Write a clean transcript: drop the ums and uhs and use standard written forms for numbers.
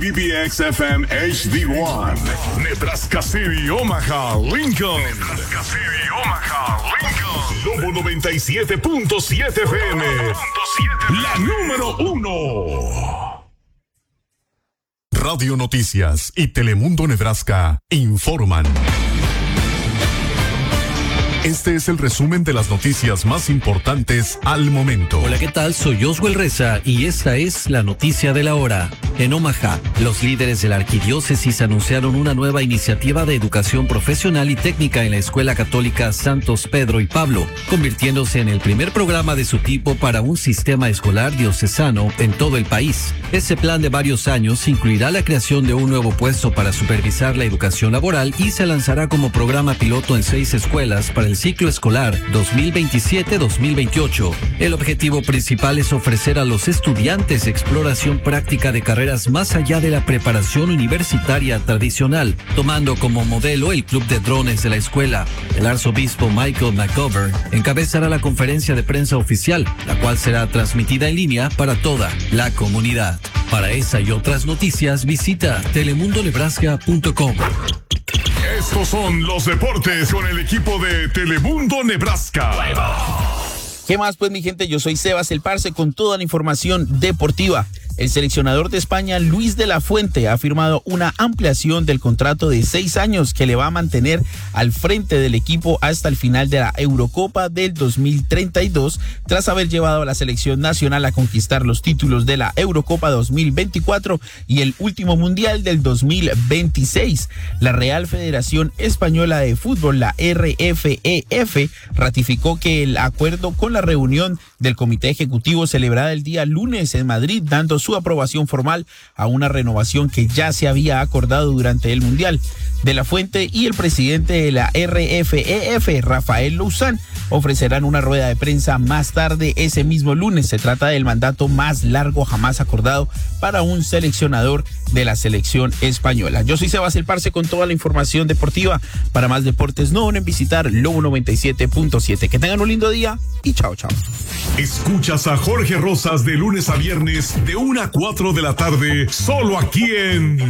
WPBX FM HD1, Nebraska City, Omaha, Lincoln. Nebraska City, Omaha, Lincoln. Lobo 97.7 FM, la número 1. Radio Noticias y Telemundo Nebraska informan. Este es el resumen de las noticias más importantes al momento. Hola, ¿qué tal? Soy Oswald Reza y esta es la noticia de la hora. En Omaha, los líderes de la arquidiócesis anunciaron una nueva iniciativa de educación profesional y técnica en la Escuela Católica Santos Pedro y Pablo, convirtiéndose en el primer programa de su tipo para un sistema escolar diocesano en todo el país. Este plan de varios años incluirá la creación de un nuevo puesto para supervisar la educación laboral y se lanzará como programa piloto en 6 escuelas para el ciclo escolar 2027-2028. El objetivo principal es ofrecer a los estudiantes exploración práctica de carreras más allá de la preparación universitaria tradicional, tomando como modelo el club de drones de la escuela. El arzobispo Michael McGovern encabezará la conferencia de prensa oficial, la cual será transmitida en línea para toda la comunidad. Para esa y otras noticias, visita telemundonebraska.com. Estos son los deportes con el equipo de Telemundo Nebraska. ¿Qué más, pues, mi gente? Yo soy Sebas el Parce con toda la información deportiva. El seleccionador de España, Luis de la Fuente, ha firmado una ampliación del contrato de 6 años que le va a mantener al frente del equipo hasta el final de la Eurocopa del 2032, tras haber llevado a la selección nacional a conquistar los títulos de la Eurocopa 2024 y el último Mundial del 2026. La Real Federación Española de Fútbol, la RFEF, ratificó que el acuerdo con la reunión del Comité Ejecutivo celebrada el día lunes en Madrid, dando su aprobación formal a una renovación que ya se había acordado durante el Mundial. De la Fuente y el presidente de la RFEF, Rafael Louzán, ofrecerán una rueda de prensa más tarde ese mismo lunes. Se trata del mandato más largo jamás acordado para un seleccionador de la selección española. Yo soy Sebas el Parce con toda la información deportiva. Para más deportes no duden en visitar Lobo 97.7. Que tengan un lindo día y chao, chao. Escuchas a Jorge Rosas de lunes a viernes de 1 a 4 de la tarde, solo aquí en